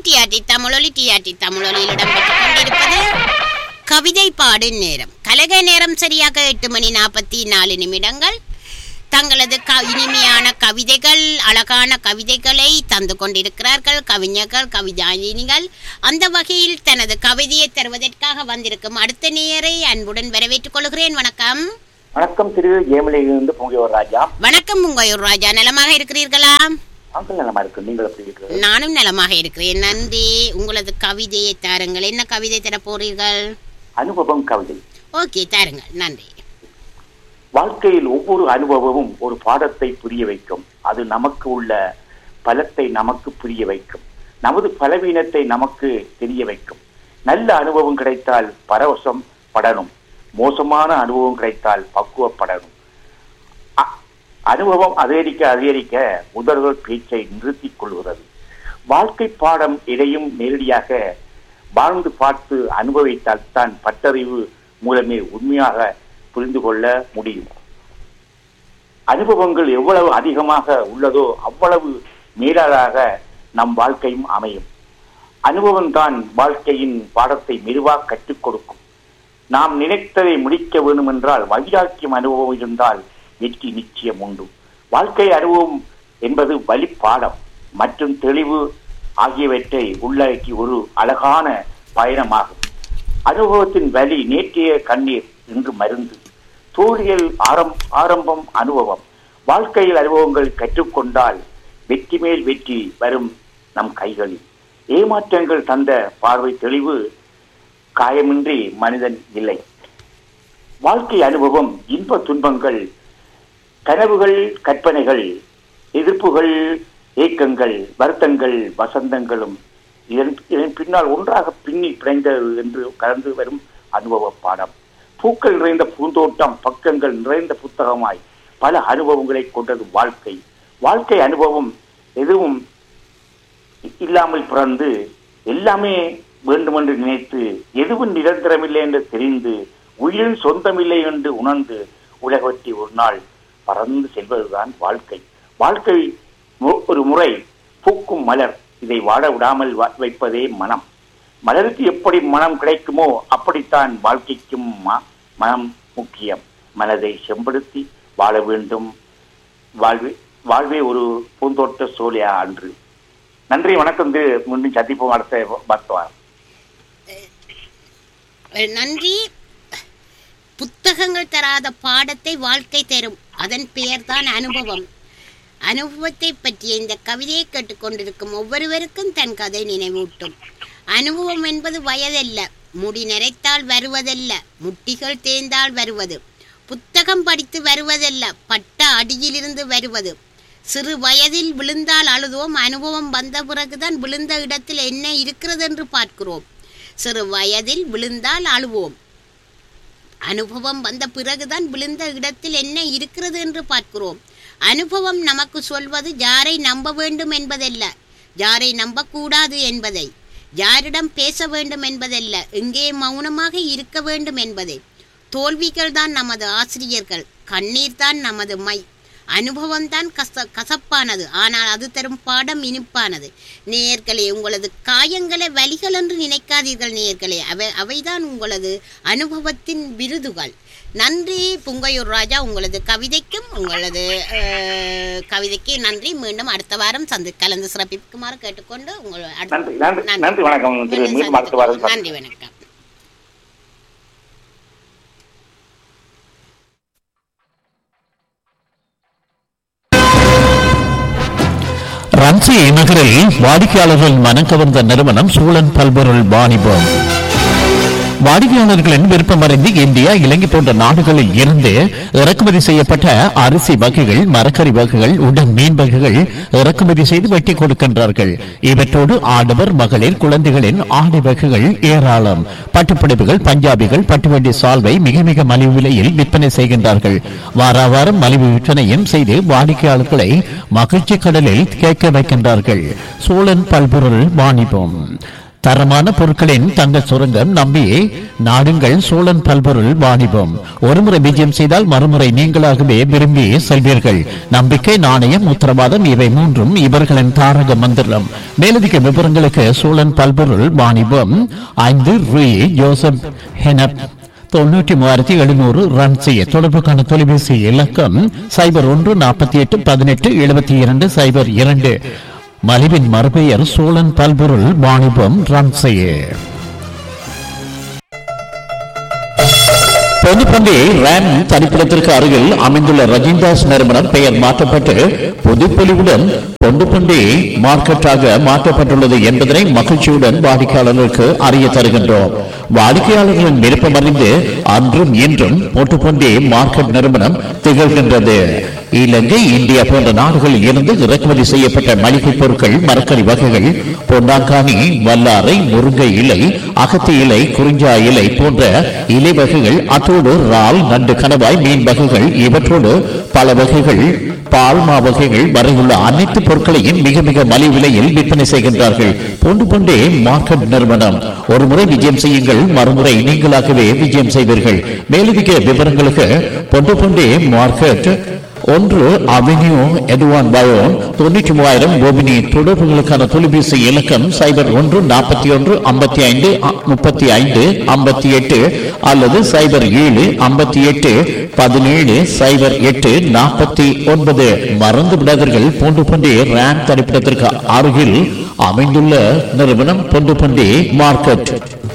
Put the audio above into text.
TRT தமிழொலியில் இடம்பெற்றுக் கொண்டிருப்பது கவிதை பாடும் நேரம். கலக நேரம் சரியாக 8:44. தங்களது இனிமையான கவிதைகள், அழகான கவிதைகளை தந்து கொண்டிருக்கிறார்கள் கவிஞர்கள், கவிதாயினிகள். அந்த வகையில் தனது கவிதையை தருவதற்காக வந்திருக்கும் அடுத்த நேயரை அன்புடன் வரவேற்றுக் கொள்கிறேன். வணக்கம். வணக்கம். திரு ஏமலையிலிருந்து பொங்கையூர் ராஜா. வணக்கம் பொங்கையூர் ராஜா, நலமாக இருக்கிறீர்களா? நலமா இருக்கு. நீங்கள் எப்படி இருக்கிறீர்கள்? நானும் நலமாக இருக்கிறேன், நன்றி. உங்களது கவிதையை தாருங்கள். என்ன கவிதை தர போறீர்கள்? அனுபவம் கவிதை. ஓகே, தாருங்கள். நன்றி. வாழ்க்கையில் ஒவ்வொரு அனுபவமும் ஒரு பாடத்தை புரிய வைக்கும். அது நமக்கு உள்ள பலத்தை நமக்கு புரிய வைக்கும், நமது பலவீனத்தை நமக்கு தெரிய வைக்கும். நல்ல அனுபவம் கிடைத்தால் பரவசம் படணும், மோசமான அனுபவம் கிடைத்தால் பக்குவப்படணும். அனுபவம் அதிகரிக்க முதல்வர் பேச்சை நிறுத்திக் கொள்கிறது. வாழ்க்கை பாடம் எதையும் நேரடியாக வாழ்ந்து பார்த்து அனுபவித்தால் தான் பட்டறிவு மூலமே உண்மையாக புரிந்து கொள்ள முடியும். அனுபவங்கள் எவ்வளவு அதிகமாக உள்ளதோ அவ்வளவு மேலாக நம் வாழ்க்கையும் அமையும். அனுபவம் தான் வாழ்க்கையின் பாடத்தை மெதுவாக கற்றுக் கொடுக்கும். நாம் நினைத்ததை முடிக்க வேண்டும் என்றால் வைராக்கியம் அனுபவம் இருந்தால் வெற்றி நிச்சயம் உண்டு. வாழ்க்கை அனுபவம் என்பது வழி பாடம் மற்றும் தெளிவு ஆகியவற்றை உள்ளடக்கி ஒரு அழகான பயணமாகும். அனுபவத்தின் வழி நேற்றைய கண்ணீர் இன்று மருந்து. தோழியல் ஆரம்பம் அனுபவம். வாழ்க்கையில் அனுபவங்கள் கற்றுக்கொண்டால் வெற்றி மேல் வெற்றி வரும் நம் கைகளில். ஏமாற்றங்கள் தந்த பார்வை தெளிவு, காயமின்றி மனிதன் இல்லை. வாழ்க்கை அனுபவம் இன்ப துன்பங்கள், கனவுகள், கற்பனைகள், எதிர்ப்புகள், ஏக்கங்கள், வருத்தங்கள், வசந்தங்களும் இதன் பின்னால் ஒன்றாக பின்னி பிணைந்தது என்று கலந்து வரும் அனுபவ பாடம். பூக்கள் நிறைந்த பூந்தோட்டம், பக்கங்கள் நிறைந்த புத்தகமாய் பல அனுபவங்களை கொண்டது வாழ்க்கை. வாழ்க்கை அனுபவம் எதுவும் இல்லாமல் பிறந்து எல்லாமே வேண்டுமென்று நினைத்து எதுவும் நிரந்தரமில்லை என்று தெரிந்து உயிரின் சொந்தமில்லை என்று உணர்ந்து உலகத்தை ஒரு நாள் பறந்து செல்வதுதான் வாழ்க்கை. வாழ்க்கை ஒரு முறை பூக்கும் மலர், இதை வாட விடாமல் வைப்பதே மனம். மலருக்கு எப்படி மனம் கிடைக்குமோ அப்படித்தான் வாழ்க்கைக்கும் மனம் முக்கியம். மனதை செம்படுத்தி வாழ வேண்டும். வாழ்வே ஒரு பூந்தோட்ட சோலையா அன்று. நன்றி, வணக்கம். மீண்டும் சந்திப்போம் அடுத்த வாரம். நன்றி. புத்தகங்கள் தராத பாடத்தை வாழ்க்கை தரும், அதன் பெயர்தான் அனுபவம். அனுபவத்தை பற்றிய இந்த கவிதையை கேட்டுக்கொண்டிருக்கும் ஒவ்வொருவருக்கும் தன் கதை நினைவூட்டும். அனுபவம் என்பது வயதல்ல, முடி நிறைத்தால் வருவதல்ல, முட்டிகள் தேய்ந்தால் வருவது. புத்தகம் படித்து வருவதல்ல, பட்ட அடியிலிருந்து வருவது. சிறு வயதில் விழுந்தால் அழுதுவோம், அனுபவம் வந்த பிறகுதான் விழுந்த இடத்தில் என்ன இருக்கிறது என்று பார்க்கிறோம். சிறு வயதில் விழுந்தால் அழுவோம், அனுபவம் வந்த பிறகுதான் விழுந்த இடத்தில் என்ன இருக்கிறது என்று பார்க்கிறோம். அனுபவம் நமக்கு சொல்வது யாரை நம்ப வேண்டும் என்பதல்ல, யாரை நம்பக்கூடாது என்பதை, யாரிடம் பேச வேண்டும் என்பதல்ல, எங்கே மௌனமாக இருக்க வேண்டும் என்பதை. தோல்விகள் தான் நமது ஆசிரியர்கள், கண்ணீர் தான் நமது மை. அனுபவம் தான் கசப்பானது, ஆனால் அது தரும் பாடம் இனிப்பானது. நேயர்களே, உங்களது காயங்களை வலிகள் என்று நினைக்காதீர்கள் நேயர்களே, அவைதான் உங்களது அனுபவத்தின் விருதுகள். நன்றி பொங்கையூர் ராஜா, உங்களது கவிதைக்கும் உங்களது கவிதைக்கு நன்றி. மீண்டும் அடுத்த வாரம் கலந்து சிறப்பிக்குமாறு கேட்டுக்கொண்டு நன்றி, வணக்கம். நன்றி, வணக்கம். ரன்சி நகரில் வாடிக்கையாளர்கள் மனம் கவர்ந்த நிறுவனம் சூழன் பல்பொருள் வாணிபம். வாடிக்கையாளர்களின் விருப்பமறிந்து இந்தியா, இலங்கை போன்ற நாடுகளில் இருந்து இறக்குமதி செய்யப்பட்ட அரிசி வகைகள், மரக்கறி வகைகள், உடன் மீன் வகைகள் இறக்குமதி செய்து வெட்டி கொடுக்கின்றார்கள். இவற்றோடு ஆடவர், மகளிர், குழந்தைகளின் ஆடை வகைகள் ஏராளம். பட்டுப்புடவைகள், பஞ்சாபிகள், பட்டுவண்டி சால்வை மிக மிக மலிவு விலையில் விற்பனை செய்கின்றார்கள். வார வாரம் மலிவு விற்பனையும் செய்து வாடிக்கையாளர்களை மகிழ்ச்சி கடலில் கேட்க வைக்கின்றார்கள். சோழன் பல்பொருள் வாணிபம். தரமான பொருட்களின் தங்க சுரங்கம் நம்பி நாடுங்கள் சோழன் பல்பொருள் வாணிபம். ஒருமுறை விஜயம் செய்தால் மறுமுறை நீங்களாகவே விரும்பி செல்வீர்கள். நம்பிக்கை, நாணயம், உத்தரவாதம் இவை மூன்றும் இவர்களின் தாரக மந்திரம். மேலதிக விவரங்களுக்கு சோழன் பல்பொருள் வாணிபம் 5 ரூ. ஜோசப் ஹெனப் 93,700 ரன் செய்ய தொடர்புக்கான தொலைபேசி இலக்கம் 0148187202. மலிவின் மறுபெயர் சோழன் பல்பொருள் வாணிபம் ரன் செய்ய. பொதுப்பண்டி ரேம் தனிப்பிடத்திற்கு அருகில் அமைந்துள்ள ரஜிந்தாஸ் நிறுவனம் பெயர் மாற்றப்பட்டு பொதுப்பொலிவுடன் பொண்டுப்பண்டி மார்க்கெட்டாக மாற்றப்பட்டுள்ளது என்பதனை மகிழ்ச்சியுடன் வாடிக்கையாளர்களுக்கு அறிய தருகின்றோம். வாடிக்கையாளர்களின் விருப்பம் அறிந்து அன்றும் இன்றும் பொட்டுப்பண்டி மார்க்கெட் நிறுவனம் திகழ்கின்றது. இலங்கை, இந்தியா போன்ற நாடுகளில் இருந்து இறக்குமதி செய்யப்பட்ட மளிகை பொருட்கள், மரக்கறி வகைகள், பொன்னாங்கானி, வல்லாரை, முருங்கை இலை, அகத்தி இலை, குறிஞ்சா இலை போன்ற இலை வகைகள், அத்தோடு இறால், நண்டு, கணவாய், மீன் வகைகள் இவற்றோடு பல வகைகள், பால்மா வகைகள் வரையுள்ள அனைத்து பொருட்களையும் மிக மிக மலிவு விலையில் விற்பனை செய்கின்றார்கள். பொண்டு பொண்டே மார்க்கெட் நிறுவனம். ஒரு முறை விஜயம் செய்யுங்கள், மறுமுறை நீங்களாகவே விஜயம் செய்வீர்கள். மேலதிக விவரங்களுக்கு பொண்டு பொண்டே மார்க்கெட் 1 அவென்யூ எட்வான் பயோன் 93,000 கோபினி. தொடர்புகளுக்கான தொலைபேசி இலக்கம் 0148553558 அல்லது 0758170849. மறந்து விடாதீர்கள், பொண்டு பண்டி ரேம் தரிப்பிடத்திற்கு அருகில் அமைந்துள்ள நிறுவனம் பொண்டு பண்டி மார்க்கெட்.